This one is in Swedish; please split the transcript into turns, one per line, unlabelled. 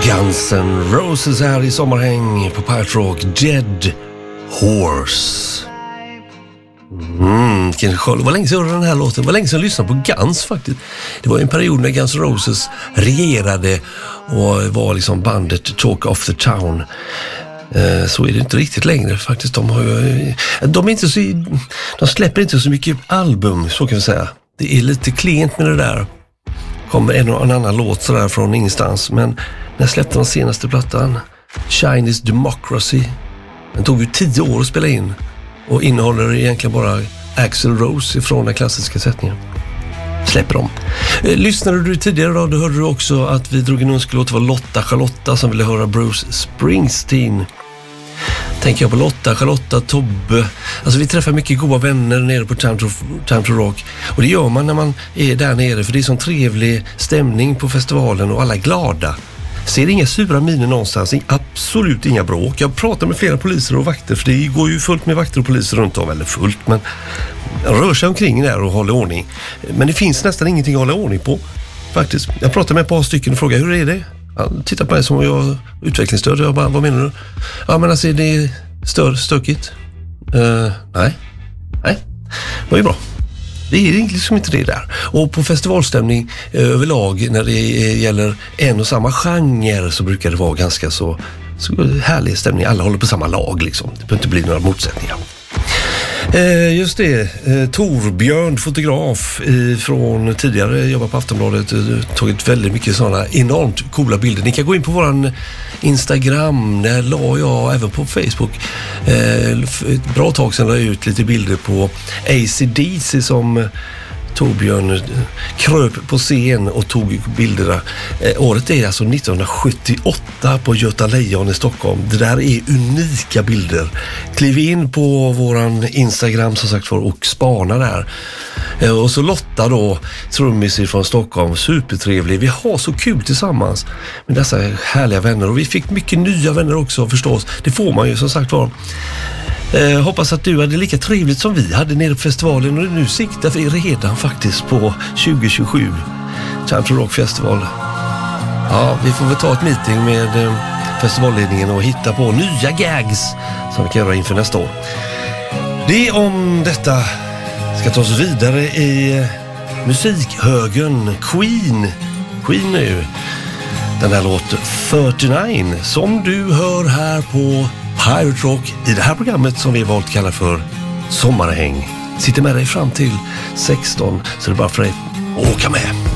Guns N' Roses här i sommarhäng på Pirate Rock. Dead Horse. Det var länge sedan jag hörde den här låten. Det var länge sedan jag lyssnade på Guns faktiskt. Det var en period när Guns N' Roses regerade och var liksom bandet Talk of the Town. Så är det inte riktigt längre faktiskt. De släpper inte så mycket album, så kan vi säga. Det är lite klent med det där. Kommer en och annan låt sådär från ingenstans. Men när jag släppte den senaste plattan, Chinese Democracy, den tog ju 10 år att spela in och innehåller egentligen bara Axl Rose ifrån den klassiska sättningen. Släpper dem. Lyssnade du tidigare då hörde du också att vi drog en önskelåt. Det var Lotta Charlotta som ville höra Bruce Springsteen. Tänker jag på Lotta, Charlotta, Tobbe. Alltså vi träffar mycket goda vänner nere på Time to Rock. Och det gör man när man är där nere, för det är sån trevlig stämning på festivalen och alla är glada. Ser inga sura miner någonstans, absolut inga bråk. Jag pratar med flera poliser och vakter, för det går ju fullt med vakter och poliser runt om, eller fullt, men rör sig omkring där och håller ordning. Men det finns nästan ingenting att hålla ordning på faktiskt. Jag pratar med ett par stycken och frågar, hur är det? Han tittar på mig som jag utvecklingsstöd. Jag bara, vad menar du? Ja, men alltså det är stökigt. Nej. Det var ju bra. Det är liksom inte det där. Och på festivalstämning överlag, när det gäller en och samma genre, så brukar det vara ganska så härlig stämning. Alla håller på samma lag liksom. Det behöver inte bli några motsättningar. Just det, Torbjörn, fotograf från tidigare, jobbat på Aftonbladet, tagit väldigt mycket sådana enormt coola bilder. Ni kan gå in på våran Instagram, där la jag även på Facebook ett bra tag sedan la jag ut lite bilder på AC/DC som Torbjörn kröp på scen och tog bilderna. Året är alltså 1978 på Göta Lejon i Stockholm. Det där är unika bilder. Kliv in på våran Instagram som sagt och spana där. Och så Lotta då, trummis från Stockholm, supertrevlig. Vi har så kul tillsammans med dessa härliga vänner, och vi fick mycket nya vänner också förstås. Det får man ju som sagt var. Hoppas att du hade lika trevligt som vi hade nere på festivalen, och nu siktar vi redan faktiskt på 2027 Time to Rock Festival. Ja, vi får väl ta ett meeting med festivalledningen och hitta på nya gags som vi kan göra inför nästa år. Det om detta. Ska ta oss vidare i musikhögen. Queen nu. Den här låten 39 som du hör här på Pirate Rock i det här programmet som vi valt att kalla för Sommarhäng. Sitter med dig fram till 16, så det är bara för dig att åka med.